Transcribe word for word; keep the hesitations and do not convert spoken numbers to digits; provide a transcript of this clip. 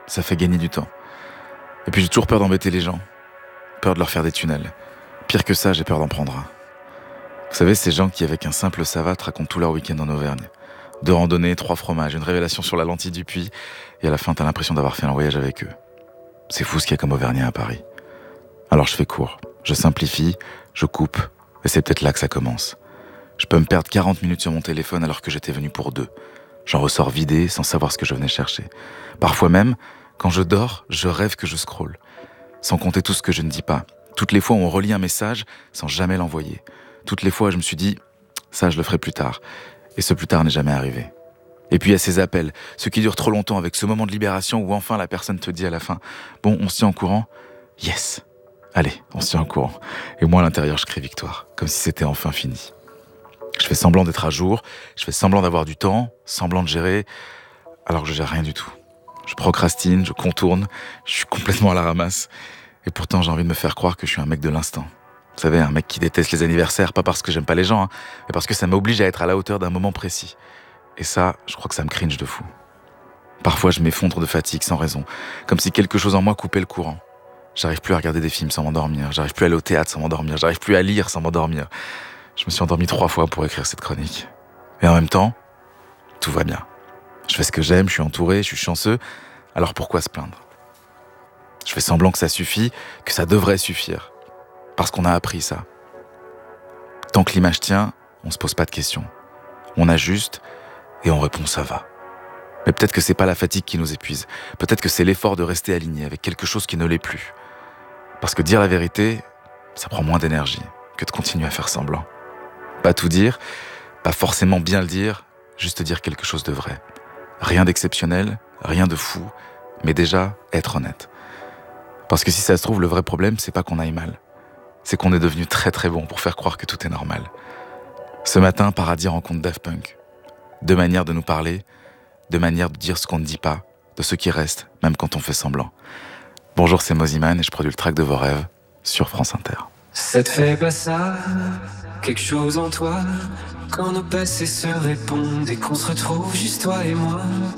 Ça fait gagner du temps. Et puis j'ai toujours peur d'embêter les gens. Peur de leur faire des tunnels. Pire que ça, j'ai peur d'en prendre un. Vous savez, ces gens qui, avec un simple ça va, te racontent tout leur week-end en Auvergne. Deux randonnées, trois fromages, une révélation sur la lentille du puits, et à la fin, t'as l'impression d'avoir fait un voyage avec eux. C'est fou ce qu'il y a comme Auvergnat à Paris. Alors je fais court, je simplifie, je coupe, et c'est peut-être là que ça commence. Je peux me perdre quarante minutes sur mon téléphone alors que j'étais venu pour deux. J'en ressors vidé sans savoir ce que je venais chercher. Parfois même, quand je dors, je rêve que je scrolle. Sans compter tout ce que je ne dis pas. Toutes les fois où on relit un message sans jamais l'envoyer. Toutes les fois où je me suis dit, ça je le ferai plus tard. Et ce plus tard n'est jamais arrivé. Et puis il y a ces appels, ceux qui durent trop longtemps avec ce moment de libération où enfin la personne te dit à la fin, bon, on se tient en courant. Yes. Allez, on se tient en courant. Et moi à l'intérieur, je crie victoire, comme si c'était enfin fini. Je fais semblant d'être à jour, je fais semblant d'avoir du temps, semblant de gérer, alors que je gère rien du tout. Je procrastine, je contourne, je suis complètement à la ramasse. Et pourtant, j'ai envie de me faire croire que je suis un mec de l'instant. Vous savez, un mec qui déteste les anniversaires, pas parce que j'aime pas les gens, hein, mais parce que ça m'oblige à être à la hauteur d'un moment précis. Et ça, je crois que ça me cringe de fou. Parfois, je m'effondre de fatigue sans raison, comme si quelque chose en moi coupait le courant. J'arrive plus à regarder des films sans m'endormir, j'arrive plus à aller au théâtre sans m'endormir, j'arrive plus à lire sans m'endormir. Je me suis endormi trois fois pour écrire cette chronique. Et en même temps, tout va bien. Je fais ce que j'aime, je suis entouré, je suis chanceux, alors pourquoi se plaindre ? Je fais semblant que ça suffit, que ça devrait suffire. Parce qu'on a appris ça. Tant que l'image tient, on se pose pas de questions. On ajuste et on répond ça va. Mais peut-être que c'est pas la fatigue qui nous épuise. Peut-être que c'est l'effort de rester aligné avec quelque chose qui ne l'est plus. Parce que dire la vérité, ça prend moins d'énergie que de continuer à faire semblant. Pas tout dire, pas forcément bien le dire, juste dire quelque chose de vrai. Rien d'exceptionnel, rien de fou, mais déjà être honnête. Parce que si ça se trouve, le vrai problème, c'est pas qu'on aille mal. C'est qu'on est devenu très très bon pour faire croire que tout est normal. Ce matin, Paradis rencontre Daft Punk. Deux manières de nous parler, deux manières de dire ce qu'on ne dit pas, de ce qui reste, même quand on fait semblant. Bonjour, c'est Moziman et je produis le track de vos rêves sur France Inter. Ça te fait pas ça, quelque chose en toi, quand nos passés se répondent et qu'on se retrouve juste toi et moi.